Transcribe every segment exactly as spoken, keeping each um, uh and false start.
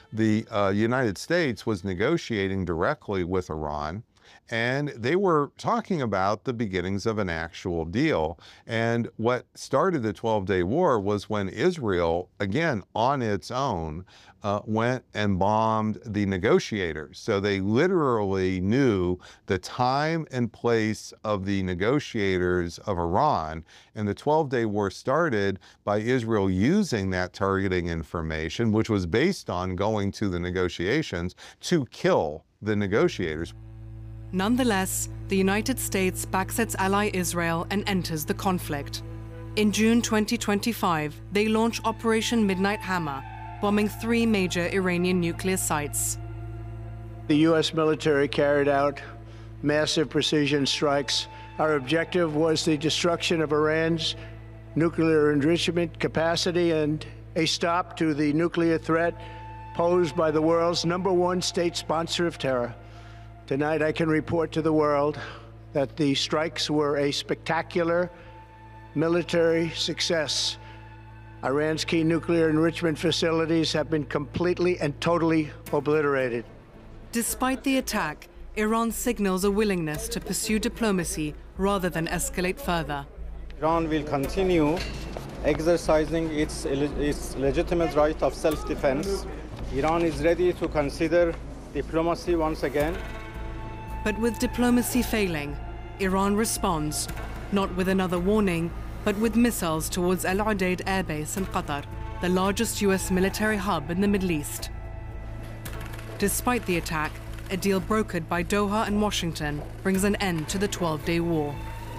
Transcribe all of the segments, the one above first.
the uh, United States was negotiating directly with Iran, and they were talking about the beginnings of an actual deal. And what started the twelve-day war was when Israel, again, on its own, uh, went and bombed the negotiators. So they literally knew the time and place of the negotiators of Iran. And the twelve-day war started by Israel using that targeting information, which was based on going to the negotiations, to kill the negotiators. Nonetheless, the United States backs its ally Israel and enters the conflict. In June twenty twenty-five, they launch Operation Midnight Hammer, bombing three major Iranian nuclear sites. The U S military carried out massive precision strikes. Our objective was the destruction of Iran's nuclear enrichment capacity and a stop to the nuclear threat posed by the world's number one state sponsor of terror. Tonight, I can report to the world that the strikes were a spectacular military success. Iran's key nuclear enrichment facilities have been completely and totally obliterated. Despite the attack, Iran signals a willingness to pursue diplomacy rather than escalate further. Iran will continue exercising its, its legitimate right of self-defense. Iran is ready to consider diplomacy once again. But with diplomacy failing, Iran responds, not with another warning, but with missiles towards Al Udeid Air Base in Qatar, the largest U S military hub in the Middle East. Despite the attack, a deal brokered by Doha and Washington brings an end to the twelve-day war.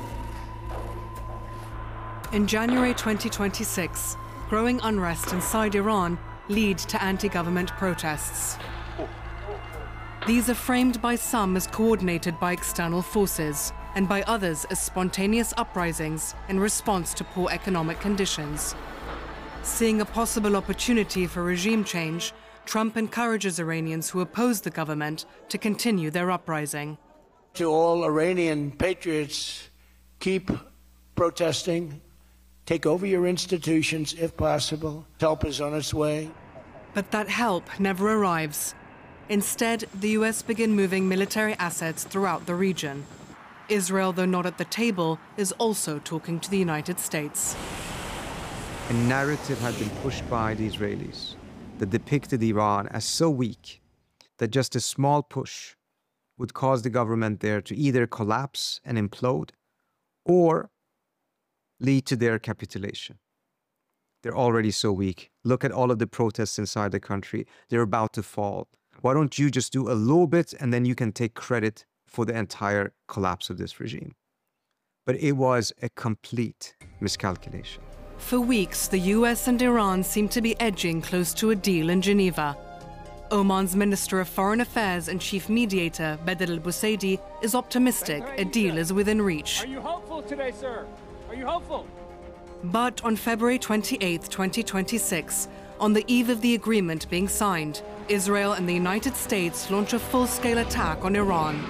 In January twenty twenty-six, growing unrest inside Iran lead to anti-government protests. These are framed by some as coordinated by external forces, and by others as spontaneous uprisings in response to poor economic conditions. Seeing a possible opportunity for regime change, Trump encourages Iranians who oppose the government to continue their uprising. To all Iranian patriots, keep protesting, take over your institutions if possible. Help is on its way. But that help never arrives. Instead, the U S begin moving military assets throughout the region. Israel, though not at the table, is also talking to the United States. A narrative had been pushed by the Israelis that depicted Iran as so weak that just a small push would cause the government there to either collapse and implode or lead to their capitulation. They're already so weak. Look at all of the protests inside the country. They're about to fall. Why don't you just do a little bit and then you can take credit for the entire collapse of this regime? But it was a complete miscalculation. For weeks, the U S and Iran seem to be edging close to a deal in Geneva. Oman's Minister of Foreign Affairs and Chief Mediator, Bedr al-Busaidi, is optimistic a deal is within reach. Are you hopeful today, sir? Are you hopeful? But on February twenty-eighth, twenty twenty-six, on the eve of the agreement being signed, Israel and the United States launch a full-scale attack on Iran.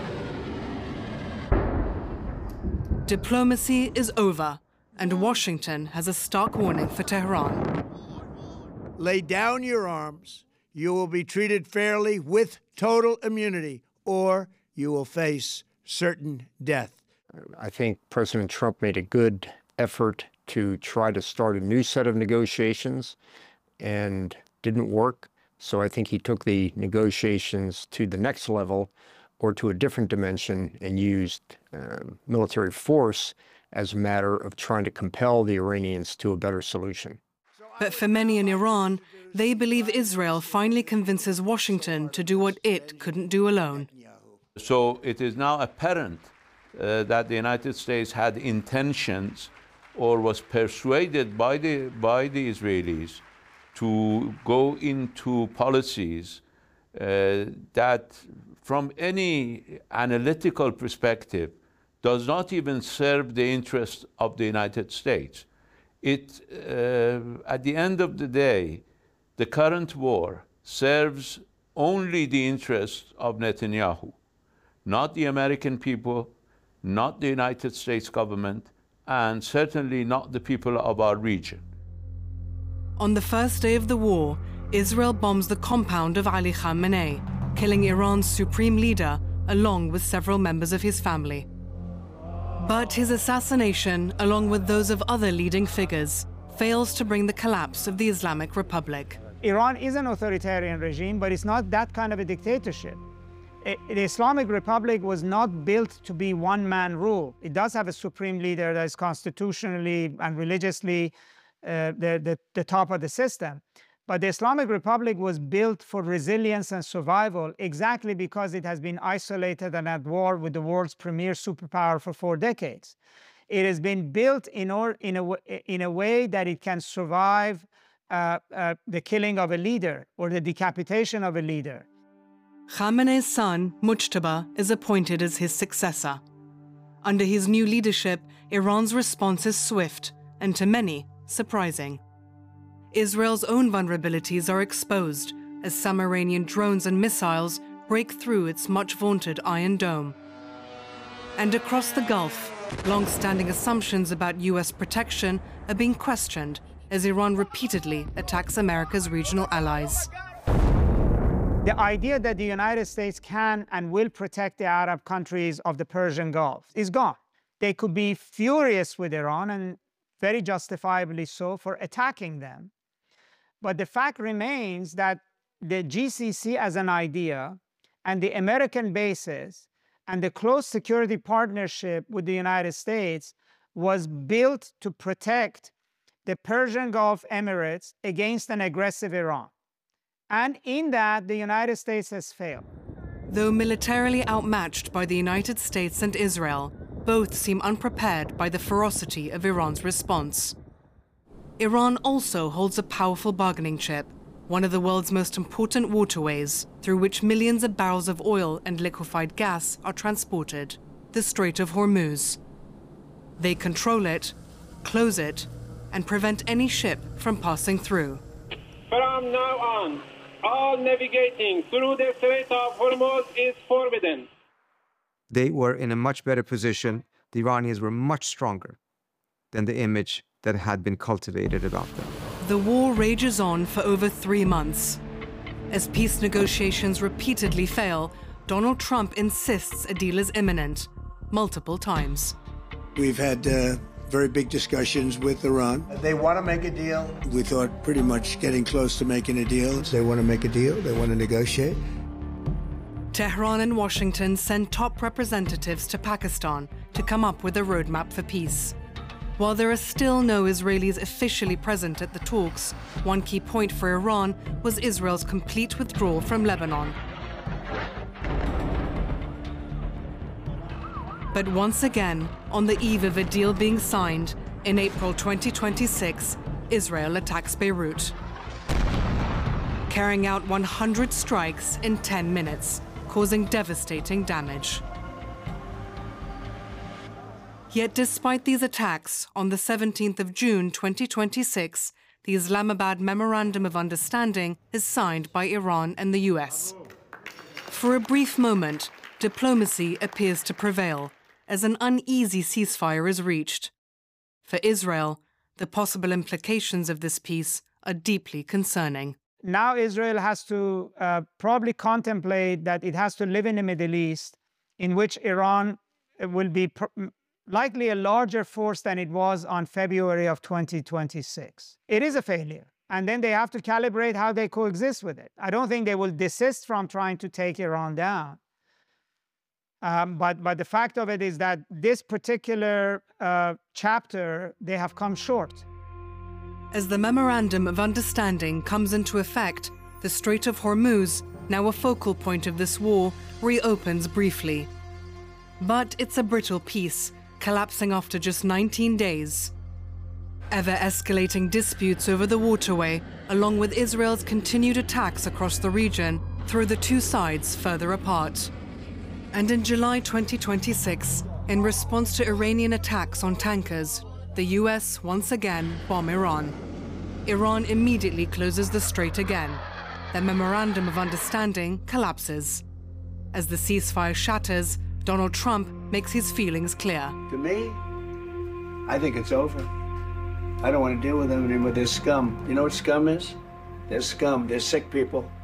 Diplomacy is over, and Washington has a stark warning for Tehran. Lay down your arms. You will be treated fairly with total immunity, or you will face certain death. I think President Trump made a good effort to try to start a new set of negotiations and didn't work. So I think he took the negotiations to the next level or to a different dimension and used uh, military force as a matter of trying to compel the Iranians to a better solution. But for many in Iran, they believe Israel finally convinces Washington to do what it couldn't do alone. So it is now apparent uh, that the United States had intentions or was persuaded by the, by the Israelis to go into policies uh, that, from any analytical perspective, does not even serve the interests of the United States. It, uh, at the end of the day, the current war serves only the interests of Netanyahu, not the American people, not the United States government, and certainly not the people of our region. On the first day of the war, Israel bombs the compound of Ali Khamenei, killing Iran's supreme leader along with several members of his family. But his assassination, along with those of other leading figures, fails to bring the collapse of the Islamic Republic. Iran is an authoritarian regime, but it's not that kind of a dictatorship. The Islamic Republic was not built to be one-man rule. It does have a supreme leader that is constitutionally and religiously uh, the, the, the top of the system. But the Islamic Republic was built for resilience and survival exactly because it has been isolated and at war with the world's premier superpower for four decades. It has been built in, or, in, a, in a way that it can survive uh, uh, the killing of a leader or the decapitation of a leader. Khamenei's son, Mujtaba, is appointed as his successor. Under his new leadership, Iran's response is swift and, to many, surprising. Israel's own vulnerabilities are exposed as some Iranian drones and missiles break through its much-vaunted Iron Dome. And across the Gulf, long-standing assumptions about U S protection are being questioned as Iran repeatedly attacks America's regional allies. The idea that the United States can and will protect the Arab countries of the Persian Gulf is gone. They could be furious with Iran, and very justifiably so, for attacking them. But the fact remains that the G C C as an idea and the American bases and the close security partnership with the United States was built to protect the Persian Gulf Emirates against an aggressive Iran. And in that, the United States has failed. Though militarily outmatched by the United States and Israel, both seem unprepared by the ferocity of Iran's response. Iran also holds a powerful bargaining chip, one of the world's most important waterways through which millions of barrels of oil and liquefied gas are transported, the Strait of Hormuz. They control it, close it, and prevent any ship from passing through. From now on, all navigating through the Strait of Hormuz is forbidden. They were in a much better position. The Iranians were much stronger than the image that had been cultivated about them. The war rages on for over three months. As peace negotiations repeatedly fail, Donald Trump insists a deal is imminent, multiple times. We've had uh, very big discussions with Iran. They want to make a deal. We thought pretty much getting close to making a deal. They want to make a deal. They want to negotiate. Tehran and Washington send top representatives to Pakistan to come up with a roadmap for peace. While there are still no Israelis officially present at the talks, one key point for Iran was Israel's complete withdrawal from Lebanon. But once again, on the eve of a deal being signed, in April twenty twenty-six, Israel attacks Beirut, carrying out one hundred strikes in ten minutes, causing devastating damage. Yet despite these attacks, on the seventeenth of June twenty twenty-six, the Islamabad Memorandum of Understanding is signed by Iran and the U S. For a brief moment, diplomacy appears to prevail, as an uneasy ceasefire is reached. For Israel, the possible implications of this peace are deeply concerning. Now Israel has to uh, probably contemplate that it has to live in the Middle East, in which Iran will be pr likely a larger force than it was on February of twenty twenty-six. It is a failure. And then they have to calibrate how they coexist with it. I don't think they will desist from trying to take Iran down. Um, but, but the fact of it is that this particular uh, chapter, they have come short. As the Memorandum of Understanding comes into effect, the Strait of Hormuz, now a focal point of this war, reopens briefly. But it's a brittle peace, collapsing after just nineteen days. Ever-escalating disputes over the waterway, along with Israel's continued attacks across the region, throw the two sides further apart. And in July twenty twenty-six, in response to Iranian attacks on tankers, the U S once again bomb Iran. Iran immediately closes the strait again. The Memorandum of Understanding collapses. As the ceasefire shatters, Donald Trump makes his feelings clear. To me, I think it's over. I don't want to deal with them anymore. They're scum. You know what scum is? They're scum. They're sick people.